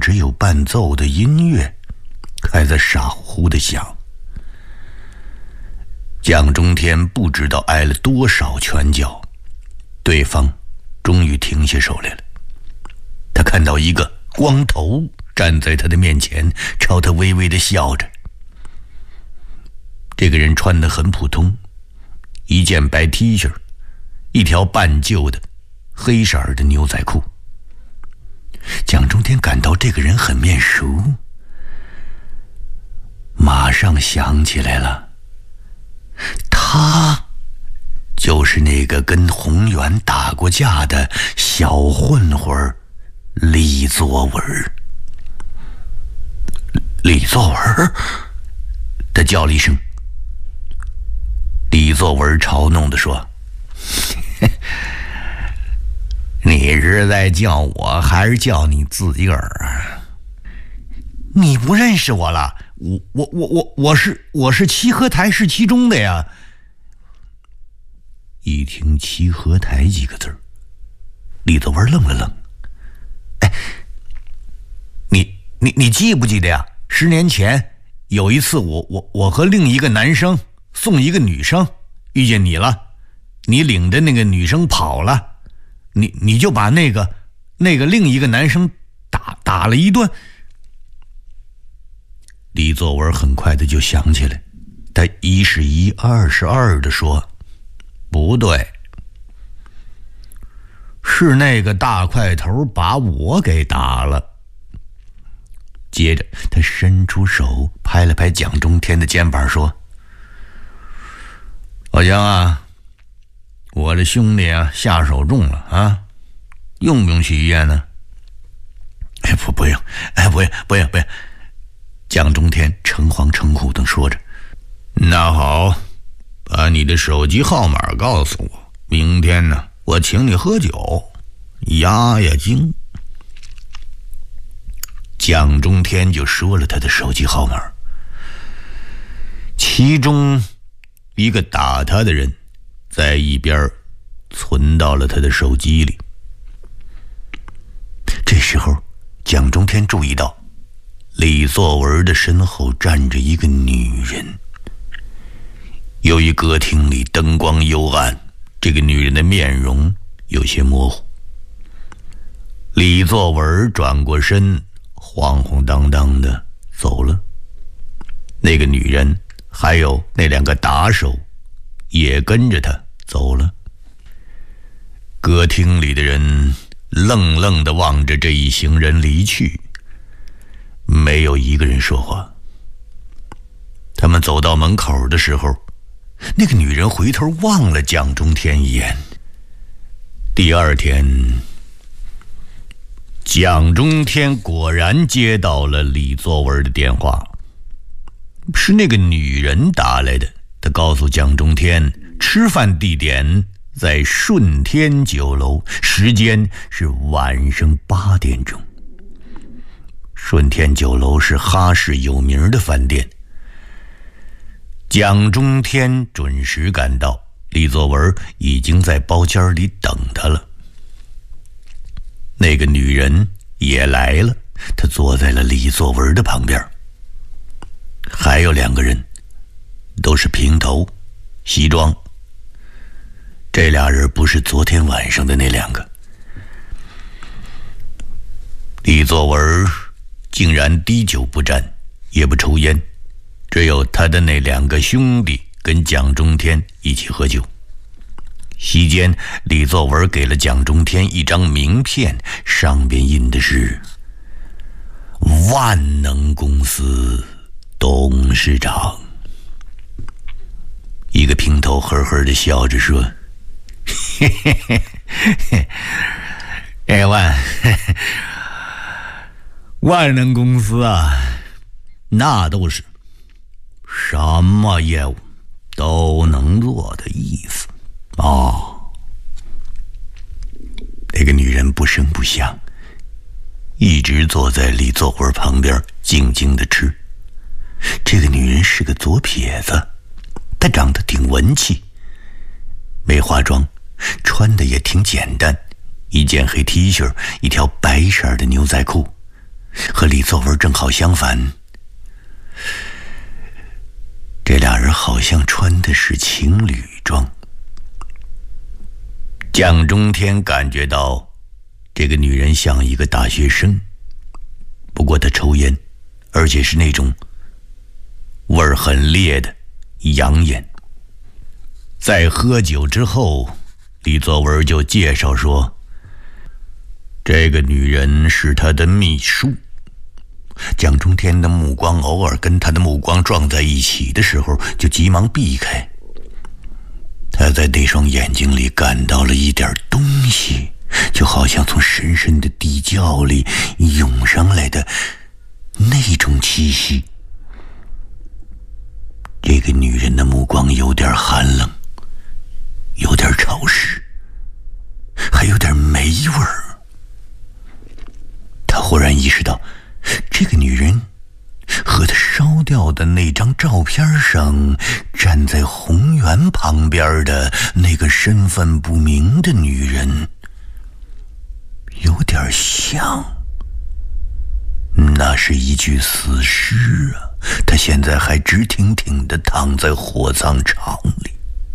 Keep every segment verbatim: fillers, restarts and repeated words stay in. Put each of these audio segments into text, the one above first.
只有伴奏的音乐还在傻乎乎的响。蒋中天不知道挨了多少拳脚，对方终于停下手来了。他看到一个光头站在他的面前，朝他微微的笑着。这个人穿得很普通，一件白 T 恤，一条半旧的黑色的牛仔裤。蒋中天感到这个人很面熟，马上想起来了，他就是那个跟洪元打过架的小混混李作文。李作文，他叫了一声。李作文嘲弄地说：你是在叫我还是叫你自己个儿啊？你不认识我了？我我我我我是我是七合台市七中的呀。一听七合台几个字，李作文愣了愣。哎，你你你记不记得呀？十年前有一次我我我和另一个男生送一个女生，遇见你了，你领着那个女生跑了，你你就把那个那个另一个男生打打了一顿。李作文很快的就想起来，他一是一，二是二的说：不对，是那个大块头把我给打了。接着他伸出手拍了拍蒋中天的肩膀说：老姜啊，我这兄弟啊下手重了啊，用不用去医院呢？哎，不不用，哎，不用不用不用。蒋中天诚惶诚恐地说着。那好，把你的手机号码告诉我，明天呢我请你喝酒压压惊。蒋中天就说了他的手机号码，其中一个打他的人在一边存到了他的手机里。这时候蒋中天注意到李作文的身后站着一个女人。由于歌厅里灯光幽暗，这个女人的面容有些模糊。李作文转过身，晃晃荡荡的走了。那个女人还有那两个打手也跟着他走了。歌厅里的人愣愣地望着这一行人离去，没有一个人说话。他们走到门口的时候，那个女人回头望了蒋中天一眼。第二天，蒋中天果然接到了李作文的电话，是那个女人打来的。她告诉蒋中天，吃饭地点在顺天酒楼，时间是晚上八点钟。顺天酒楼是哈市有名的饭店。蒋中天准时赶到，李作文已经在包间里等他了。那个女人也来了，她坐在了李作文的旁边。还有两个人，都是平头西装。这俩人不是昨天晚上的那两个。李作文竟然滴酒不沾，也不抽烟，只有他的那两个兄弟跟蒋中天一起喝酒。席间，李作文给了蒋中天一张名片，上边印的是万能公司董事长。一个平头呵呵的笑着说：嘿嘿嘿嘿，哎万万能公司啊，那都是什么业务都能做的意思哦。那个女人不声不响，一直坐在李作文旁边静静地吃。这个女人是个左撇子，她长得挺文气，没化妆，穿的也挺简单，一件黑 T 恤，一条白色的牛仔裤，和和李作文正好相反，这俩人好像穿的是情侣装。蒋中天感觉到这个女人像一个大学生，不过她抽烟，而且是那种味儿很烈的洋烟。在喝酒之后，李作文就介绍说，这个女人是他的秘书。蒋中天的目光偶尔跟他的目光撞在一起的时候，就急忙避开。他在那双眼睛里感到了一点东西，就好像从深深的地窖里涌上来的那种气息。这个女人的目光有点寒冷，有点潮湿，还有点霉味儿。他忽然意识到，这个女人和他烧掉的那张照片上站在红园旁边的那个身份不明的女人有点像。那是一具死尸啊，他现在还直挺挺地躺在火葬场里。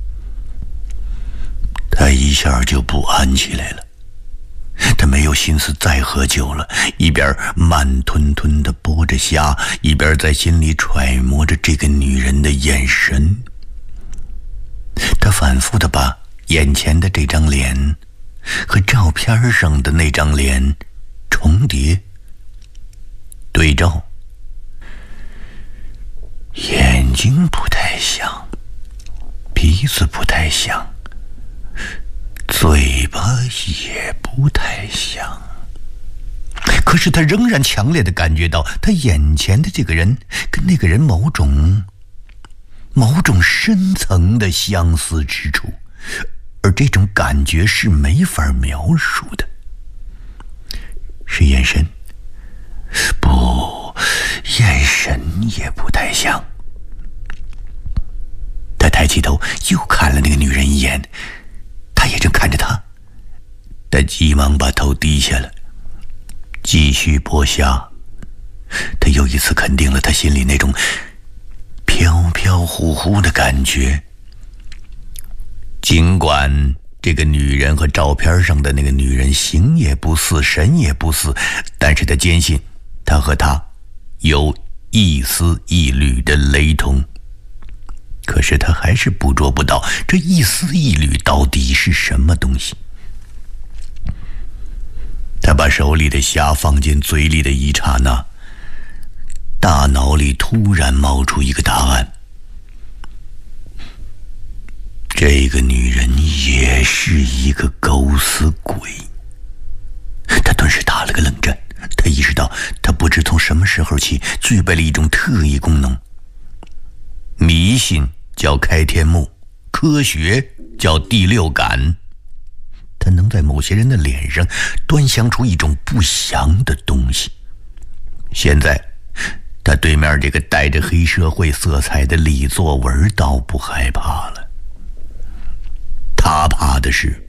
他一下就不安起来了，他没有心思再喝酒了，一边慢吞吞地剥着虾，一边在心里揣摩着这个女人的眼神。他反复地把眼前的这张脸和照片上的那张脸重叠对照，眼睛不太像，鼻子不太像，嘴巴也不太像，可是他仍然强烈地感觉到他眼前的这个人跟那个人某种某种深层的相似之处，而这种感觉是没法描述的。是眼神？不，眼神也不太像。他抬起头又看了那个女人一眼，他也正看着他。他急忙把头低下了，继续剥虾。他又一次肯定了他心里那种飘飘忽忽的感觉。尽管这个女人和照片上的那个女人形也不似，神也不似，但是他坚信他和她有一丝一缕的雷同。可是他还是捕捉不到这一丝一缕到底是什么东西。他把手里的虾放进嘴里的一刹那，大脑里突然冒出一个答案：这个女人也是一个狗死鬼。他顿时打了个冷战，他意识到他不知从什么时候起具备了一种特异功能。迷信叫开天目，科学叫第六感。他能在某些人的脸上端详出一种不祥的东西。现在他对面这个带着黑社会色彩的李作文倒不害怕了，他怕的是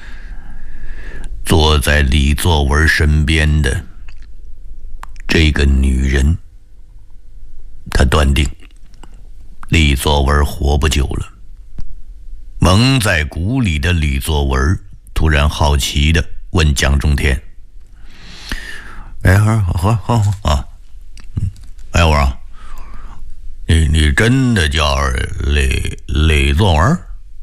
坐在李作文身边的这个女人。他断定李作文活不久了。蒙在鼓里的李作文突然好奇地问蒋中天：“哎，好好好啊，哎，我说，你你真的叫李李作文？”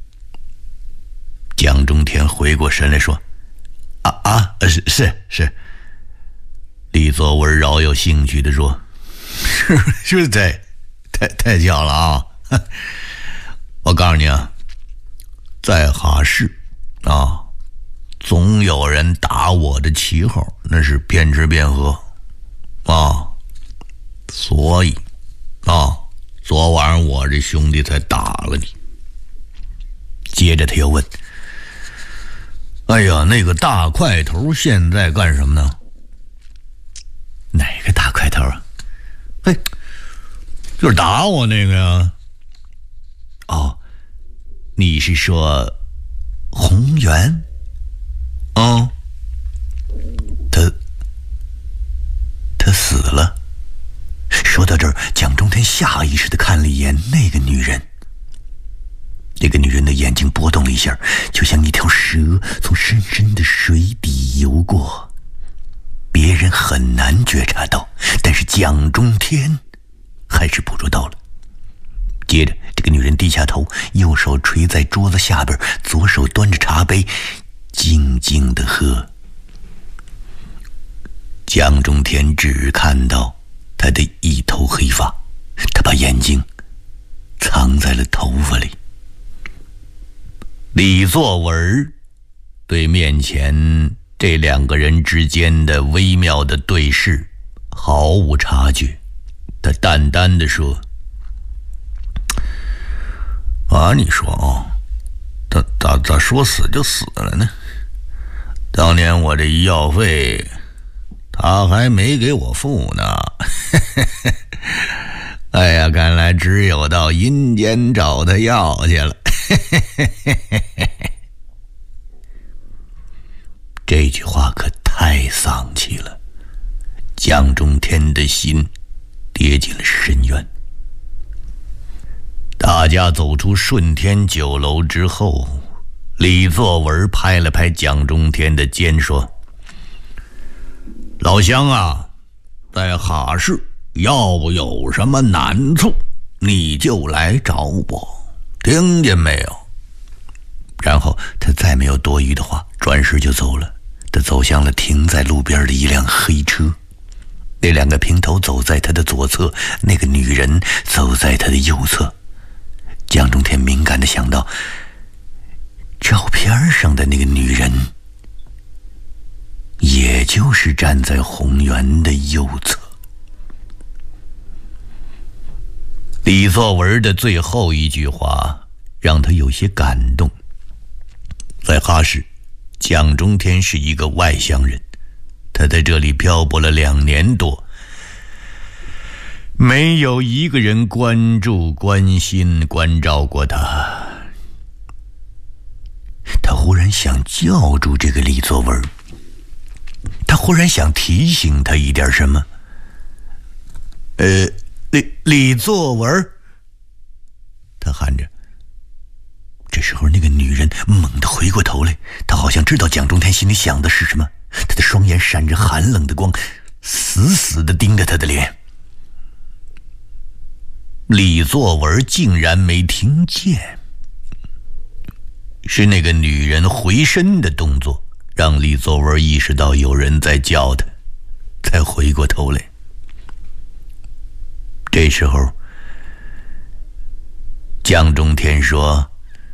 蒋中天回过神来说：“啊啊，是是是。”李作文饶有兴趣地说：“是是太太太巧了啊！我告诉你啊，在哈市啊，总有人打我的旗号，那是边吃边喝啊，所以啊，昨晚上我这兄弟才打了你。”接着他又问：“哎呀，那个大块头现在干什么呢？”“哪个大块头啊？”“嘿，就是打我那个呀。”“哦，你是说宏源？”“嗯，他他死了。” 这儿，蒋中天下意识地看了一眼那个女人。那个女人的眼睛波动了一下，就像一条蛇从深深的水底游过，别人很难觉察到，但是蒋中天还是捕捉到了。接着这个女人低下头，右手垂在桌子下边，左手端着茶杯，静静地喝。蒋中天只看到她的一头黑发，她把眼睛藏在了头发里。李作文对面前这两个人之间的微妙的对视毫无察觉，他淡淡地说：啊，你说啊，咋咋咋说死就死了呢？当年我这医药费他还没给我付呢。哎呀，看来只有到阴间找他要去了。这句话可太丧气了，蒋中天的心跌进了深渊。大家走出顺天酒楼之后，李作文拍了拍蒋中天的肩说：老乡啊，在哈市要不有什么难处，你就来找我，听见没有？然后他再没有多余的话，转身就走了。他走向了停在路边的一辆黑车，那两个平头走在他的左侧，那个女人走在他的右侧。蒋中天敏感地想到，照片上的那个女人也就是站在红源的右侧。李作文的最后一句话让他有些感动。在哈市，蒋中天是一个外乡人，他在这里漂泊了两年多，没有一个人关注、关心、关照过他。他忽然想叫住这个李作文，他忽然想提醒他一点什么。呃，李李作文，他喊着。这时候那个女人猛地回过头来，她好像知道蒋中天心里想的是什么，她的双眼闪着寒冷的光，死死地盯着他的脸。李作文竟然没听见，是那个女人回身的动作让李作文意识到有人在叫他，才回过头来。这时候蒋中天说：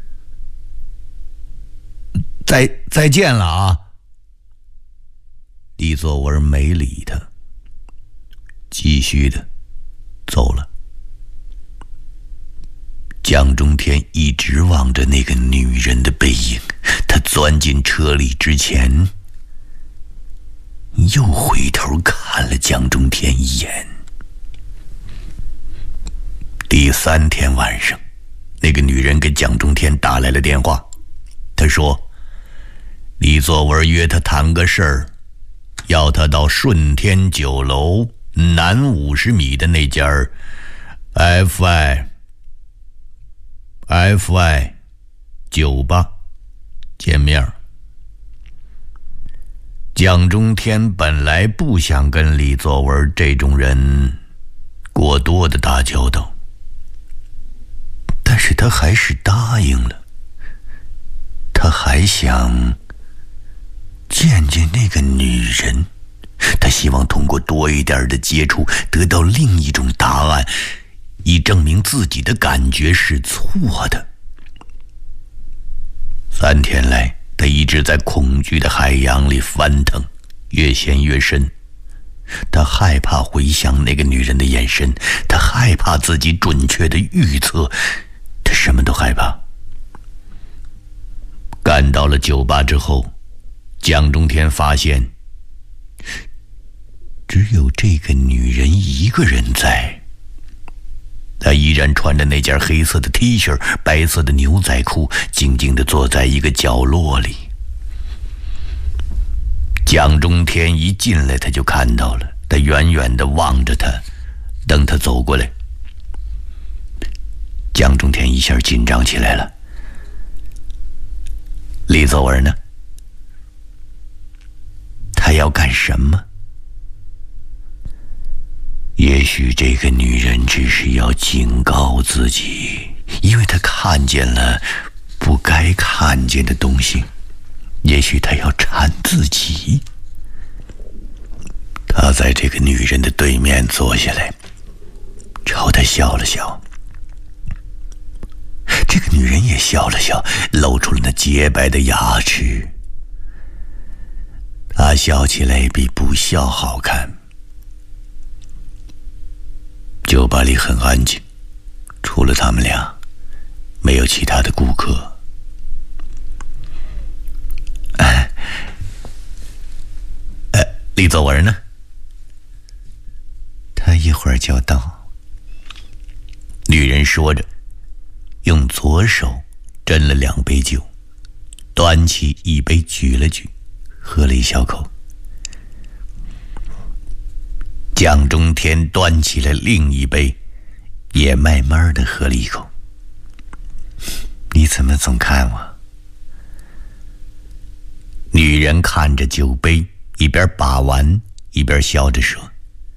再再见了啊！李作文没理他，继续的走了。蒋中天一直望着那个女人的背影，他钻进车里之前，又回头看了蒋中天一眼。第三天晚上，那个女人给蒋中天打来了电话，她说李作文约他谈个事儿，要他到顺天酒楼南五十米的那家 F I F I 酒吧见面。蒋中天本来不想跟李作文这种人过多的打交道，但是他还是答应了。他还想见见那个女人，他希望通过多一点的接触得到另一种答案，以证明自己的感觉是错的。三天来，他一直在恐惧的海洋里翻腾，越陷越深。他害怕回想那个女人的眼神，他害怕自己准确的预测，他什么都害怕。赶到了酒吧之后，蒋中天发现只有这个女人一个人在。她依然穿着那件黑色的 T 恤、白色的牛仔裤，静静地坐在一个角落里。蒋中天一进来，他就看到了，他远远地望着她， 等他走过来，江中天一下紧张起来了。李作文呢？他要干什么？也许这个女人只是要警告自己，因为她看见了不该看见的东西。也许她要缠自己。他在这个女人的对面坐下来，朝她笑了笑。这个女人也笑了笑，露出了那洁白的牙齿。她笑起来比不笑好看。酒吧里很安静，除了他们俩，没有其他的顾客。哎，呃，李作文呢？他一会儿就到。女人说着，用左手斟了两杯酒，端起一杯举了举，喝了一小口。蒋中天端起了另一杯，也慢慢地喝了一口。你怎么总看我？女人看着酒杯，一边把玩一边笑着说：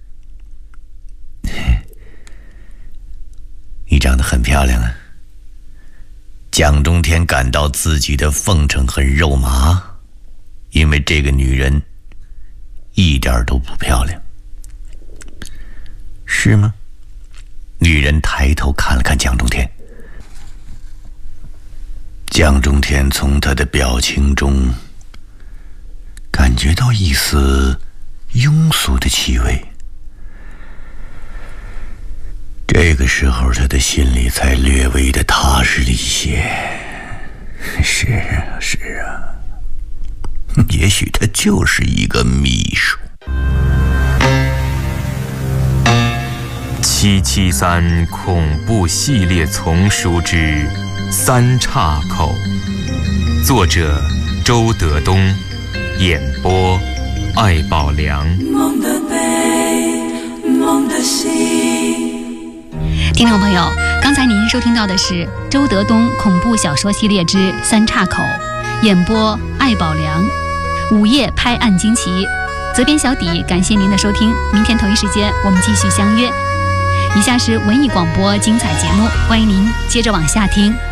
你长得很漂亮啊。蒋中天感到自己的奉承很肉麻，因为这个女人一点都不漂亮。是吗？女人抬头看了看蒋中天。蒋中天从她的表情中感觉到一丝庸俗的气味。这个时候他的心里才略微的踏实了一些。是啊是啊，也许他就是一个秘书。 七七三恐怖系列丛书之三岔口，作者周德东，演播艾宝良。 梦的悲，梦的喜。 听众朋友，刚才您收听到的是周德东恐怖小说系列之三岔口，演播艾宝良，午夜拍案惊奇，责编小底。感谢您的收听，明天同一时间我们继续相约。以下是文艺广播精彩节目，欢迎您接着往下听。